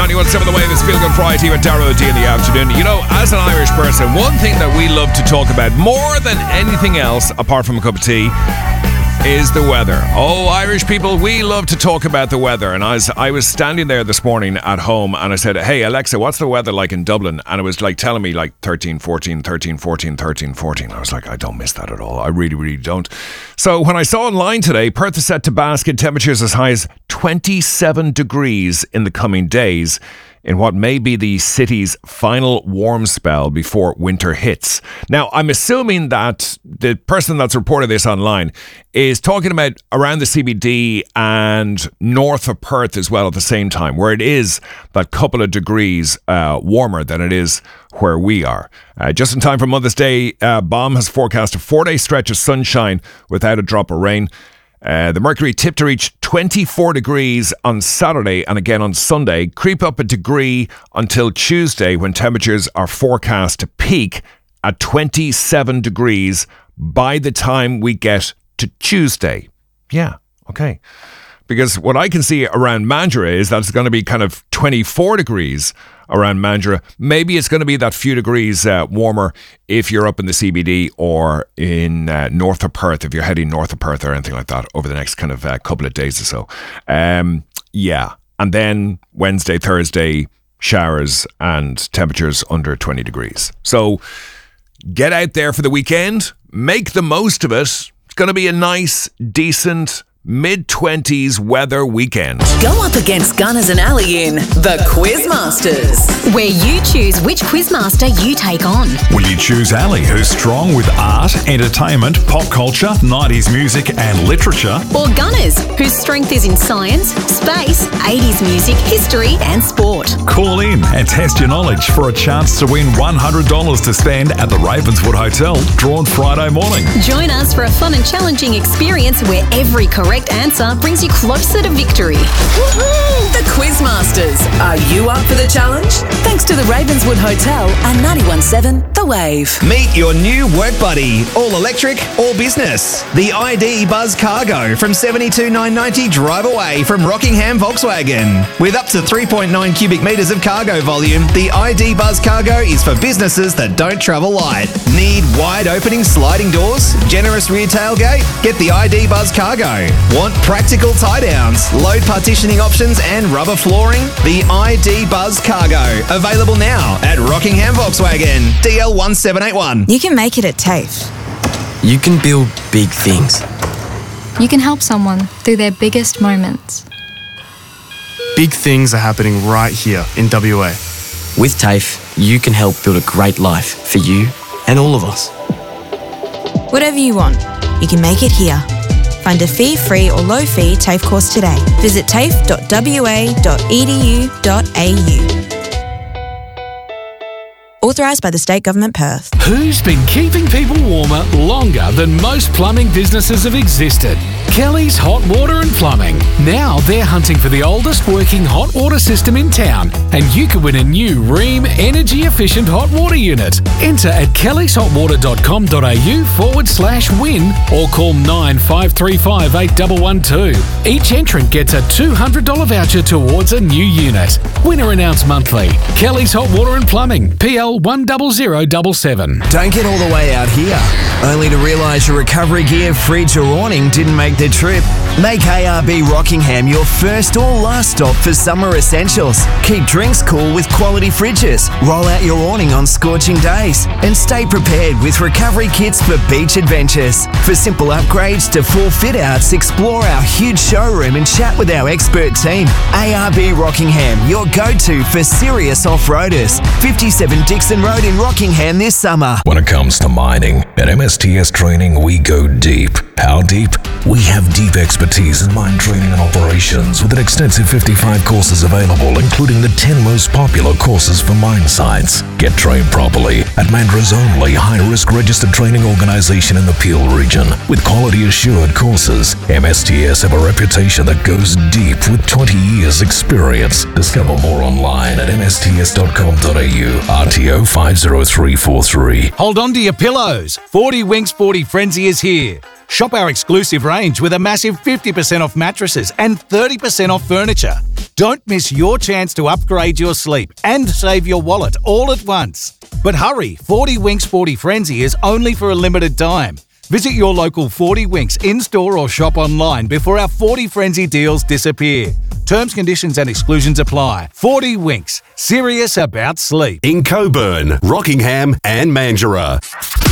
91.7 The Wave is Feel Good Friday with Darrow D in the afternoon. You know, as an Irish person, one thing that we love to talk about more than anything else, apart from a cup of tea, is the weather. Oh, Irish people, we love to talk about the weather. And I was standing there this morning at home and I said, hey, Alexa, what's the weather like in Dublin? And it was like telling me like 13, 14, 13, 14, 13, 14. I was like, I don't miss that at all. I really, really don't. So when I saw online today, Perth is set to bask in temperatures as high as 27 degrees in the coming days, in what may be the city's final warm spell before winter hits. Now, I'm assuming that the person that's reported this online is talking about around the CBD and north of Perth as well at the same time, where it is that couple of degrees warmer than it is where we are. Just in time for Mother's Day, BOM has forecast a 4-day stretch of sunshine without a drop of rain. The mercury tipped to reach 24 degrees on Saturday and again on Sunday, creep up a degree until Tuesday when temperatures are forecast to peak at 27 degrees by the time we get to Tuesday. Yeah, okay. Because what I can see around Mandurah is that it's going to be kind of 24 degrees around Mandurah. Maybe it's going to be that few degrees warmer if you're up in the CBD or in north of Perth, if you're heading north of Perth or anything like that over the next kind of couple of days or so. Yeah. And then Wednesday, Thursday, showers and temperatures under 20 degrees. So get out there for the weekend. Make the most of it. It's going to be a nice, decent, mid-20s weather weekend. Go up against Gunners and Ali in The Quizmasters, where you choose which quizmaster you take on. Will you choose Ali, who's strong with art, entertainment, pop culture, 90s music and literature? Or Gunners, whose strength is in science, space, 80s music, history and sport? Call in and test your knowledge for a chance to win $100 to spend at the Ravenswood Hotel, drawn Friday morning. Join us for a fun and challenging experience where every correct answer brings you closer to victory. Woohoo! The Quizmasters. Are you up for the challenge? Thanks to the Ravenswood Hotel and 91.7 The Wave. Meet your new work buddy. All electric, all business. The ID Buzz Cargo from $72,990 drive away from Rockingham Volkswagen. With up to 3.9 cubic metres of cargo volume, the ID Buzz Cargo is for businesses that don't travel light. Need wide opening sliding doors? Generous rear tailgate? Get the ID Buzz Cargo. Want practical tie-downs, load partitioning options and rubber flooring? The ID Buzz Cargo. Available now at Rockingham Volkswagen. DL 1781. You can make it at TAFE. You can build big things. You can help someone through their biggest moments. Big things are happening right here in WA. With TAFE, you can help build a great life for you and all of us. Whatever you want, you can make it here. Find a fee-free or low-fee TAFE course today. Visit tafe.wa.edu.au. Authorised by the State Government, Perth. Who's been keeping people warmer longer than most plumbing businesses have existed? Kelly's Hot Water and Plumbing. Now they're hunting for the oldest working hot water system in town, and you could win a new Rheem energy-efficient hot water unit. Enter at kellishotwater.com.au/win or call 9535 8112. Each entrant gets a $200 voucher towards a new unit. Winner announced monthly. Kelly's Hot Water and Plumbing, PL 10077. Don't get all the way out here, only to realise your recovery gear, fridge or awning didn't make the trip. Make ARB Rockingham your first or last stop for summer essentials. Keep drinks cool with quality fridges. Roll out your awning on scorching days. And stay prepared with recovery kits for beach adventures. For simple upgrades to full fit-outs, explore our huge showroom and chat with our expert team. ARB Rockingham, your go-to for serious off-roaders. 57 Dixon Road in Rockingham this summer. When it comes to mining, at MSTS Training, we go deep. How deep? We have deep expertise in mine training and operations with an extensive 55 courses available, including the 10 most popular courses for mine sites. Get trained properly at Mandra's only high-risk registered training organisation in the Peel region. With quality-assured courses, MSTS have a reputation that goes deep with 20 years experience. Discover more online at msts.com.au. RTO 50343. Hold on to your pillows. 40 Winks 40 Frenzy is here. Shop our exclusive range with a massive 50% off mattresses and 30% off furniture. Don't miss your chance to upgrade your sleep and save your wallet all at once. But hurry, 40 Winks 40 Frenzy is only for a limited time. Visit your local 40 Winks in-store or shop online before our 40 Frenzy deals disappear. Terms, conditions and exclusions apply. 40 Winks, serious about sleep. In Coburn, Rockingham and Mandurah.